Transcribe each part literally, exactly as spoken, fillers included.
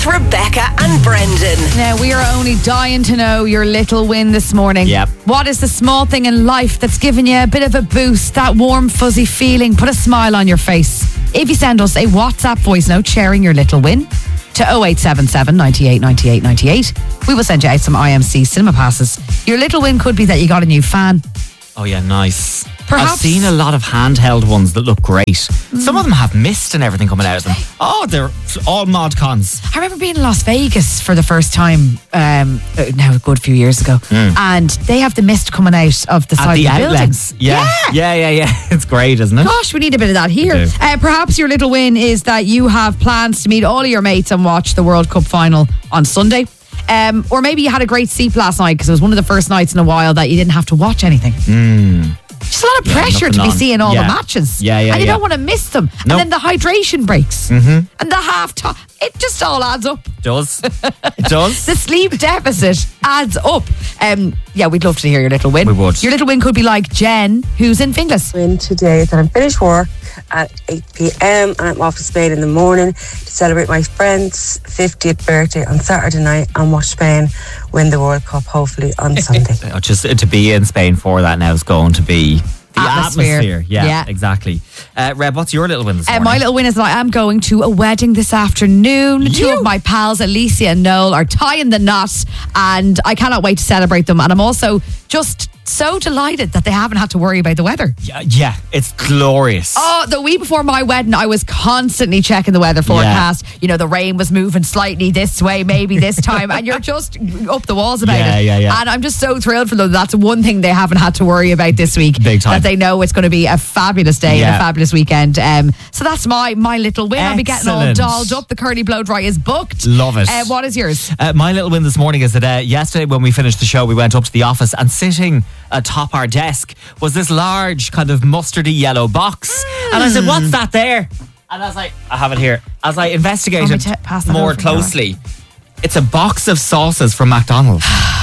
Rebecca and Brendan. Now, we are only dying to know your little win this morning. Yep. What is the small thing in life that's given you a bit of a boost, that warm, fuzzy feeling, put a smile on your face? If you send us a WhatsApp voice note sharing your little win to oh eight seven seven, nine eight, nine eight, nine eight, we will send you out some I M C cinema passes. Your little win could be that you got a new fan. Oh yeah, nice. Perhaps. I've seen a lot of handheld ones that look great. Mm. Some of them have mist and everything coming out of them. Oh, they're all mod cons. I remember being in Las Vegas for the first time um, now a good few years ago, mm. and they have the mist coming out of the At side the of the outlets. building. Yeah. yeah, yeah, yeah, yeah. It's great, isn't it? Gosh, we need a bit of that here. Uh, perhaps your little win is that you have plans to meet all of your mates and watch the World Cup final on Sunday. Um, or maybe you had a great sleep last night because it was one of the first nights in a while that you didn't have to watch anything. Mm. Just a lot of Yeah, pressure to be on. seeing all Yeah. the matches. Yeah, yeah, And you yeah. don't want to miss them. No. And then the hydration breaks. Mm-hmm. And the half time. It just all adds up. It does. It does. The sleep deficit adds up. Um, yeah, we'd love to hear your little win. We would. Your little win could be like Jen, who's in Finglas. Win today that I'm finished work at eight p.m. and I'm off to Spain in the morning to celebrate my friend's fiftieth birthday on Saturday night and watch Spain win the World Cup hopefully on Sunday. Oh, just to be in Spain for that now is going to be the Atmosphere. atmosphere. Yeah, Yeah. exactly. Uh, Reb, what's your little win this Uh, morning? my little win is that I am going to a wedding this afternoon. Two of my pals, Alicia and Noel, are tying the knot, and I cannot wait to celebrate them. And I'm also just so delighted that they haven't had to worry about the weather. Yeah, yeah, it's glorious. Oh, the week before my wedding, I was constantly checking the weather forecast. You know, the rain was moving slightly this way, maybe this time, and you're just up the walls about Yeah, it. yeah, yeah. And I'm just so thrilled for them. That's one thing they haven't had to worry about this week. Big time. That they know it's going to be a fabulous day Yeah. and a fabulous weekend. Um, so that's my my little win. I'll be getting all Excellent. dolled up. The curly blow dry is booked. Love it. Uh, what is yours? Uh, my little win this morning is that uh, yesterday when we finished the show, we went up to the office and sitting atop our desk was this large kind of mustardy yellow box. Mm. And I said, what's that there? And I was like, I have it here. As I investigated Want me to pass that more over? closely, it's a box of sauces from McDonald's.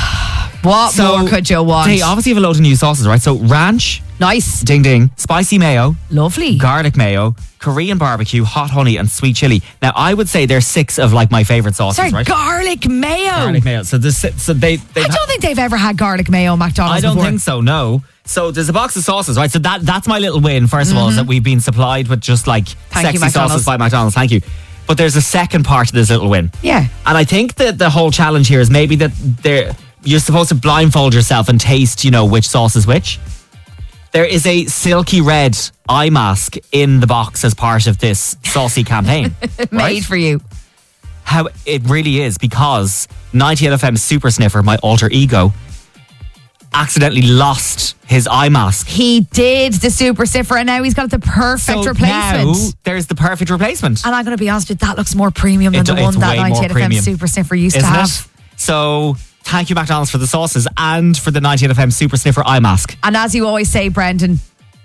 What So more could you want? They obviously have a load of new sauces, right? So ranch, Nice. ding ding, spicy mayo, Lovely. garlic mayo, Korean barbecue, hot honey, and sweet chili. Now, I would say there's six of like my favorite sauces, Sorry, right? garlic mayo. Garlic mayo. So this, so they, they. I don't think they've ever had garlic mayo at McDonald's I don't before. think so. No. So there's a box of sauces, right? So that that's my little win. First of all, is that we've been supplied with just like Thank you, sexy McDonald's. sauces by McDonald's. Thank you. But there's a second part to this little win, Yeah. and I think that the whole challenge here is maybe that there you're supposed to blindfold yourself and taste, you know, which sauce is which. There is a silky red eye mask in the box as part of this saucy campaign. Made right? for you. How it really is, because ninety-eight F M Super Sniffer, my alter ego, accidentally lost his eye mask. He did the super sniffer and now he's got the perfect So replacement. now there's the perfect replacement. And I'm going to be honest with you, that looks more premium than It- the it's one that way more ninety-eight F M premium. super sniffer used Isn't to have. it? So thank you, McDonald's, for the sauces and for the ninety-eight F M Super Sniffer eye mask. And as you always say, Brendan,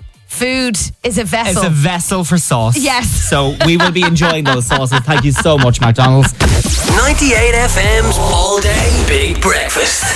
food is a vessel. It's a vessel for sauce. Yes. So we will be enjoying those sauces. Thank you so much, McDonald's. ninety-eight F M's All Day Big Breakfast.